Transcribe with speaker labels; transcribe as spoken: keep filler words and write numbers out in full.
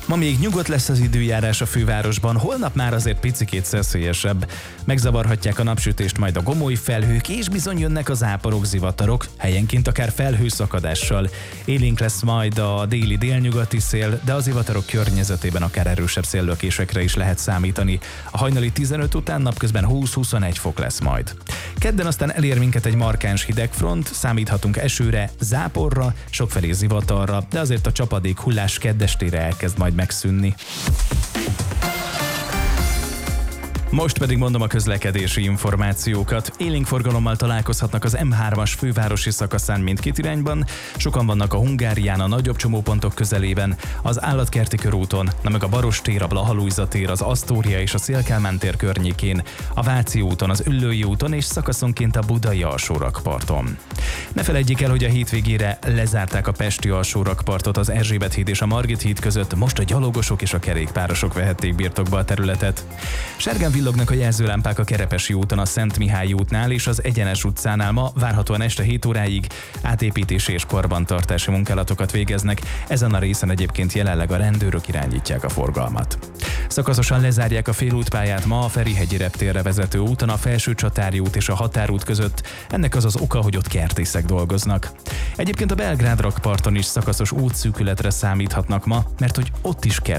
Speaker 1: Ma még nyugodt lesz az időjárás a fővárosban, holnap már azért picikét szeszélyesebb. Megzavarhatják a napsütést majd a gomoly felhők, és bizony jönnek a záporok, zivatarok, helyenként akár felhőszakadással. Élénk lesz majd a déli délnyugati szél, de a zivatarok környezetében akár erősebb széllökésekre is lehet számítani. A hajnali tizenöt után napközben húsz-huszonegy fok lesz majd. Kedden aztán elér minket egy markáns hidegfront, számíthatunk esőre, záporra, sokfelé zivatarra, de azért a csapadék hullás keddestére elkezd majd megszűnni. Most pedig mondom a közlekedési információkat. Élénk forgalommal találkozhatnak az M hármas fővárosi szakaszán mindkét irányban, sokan vannak a Hungárián a nagyobb csomópontok közelében, az Állatkerti körúton, na meg a Baros tér, a Blaha-Lujza tér, az Asztória és a Széll-Kálmán tér környékén, a Váci úton, az Üllői úton és szakaszonként a Budai alsórakparton. Ne feledjék el, hogy a hétvégére lezárták a pesti alsórakpartot az Erzsébet híd és a Margit híd között, most a gyalogosok és a kerékpárosok vehették birtokba a területet. Sárgán villognak a jelzőlámpák a Kerepesi úton, a Szent Mihály útnál és az Egyenes utcánál ma, várhatóan este hét óráig átépítési és karbantartási munkálatokat végeznek. Ezen a részen egyébként jelenleg a rendőrök irányítják a forgalmat. Szakaszosan lezárják a félútpályát ma a Ferihegyi reptérre vezető úton, a Felsőcsatári út és a Határút között. Ennek az az oka, hogy ott kertészek dolgoznak. Egyébként a Belgrád rakparton is szakaszos útszűkületre számíthatnak ma, mert hogy ott is kert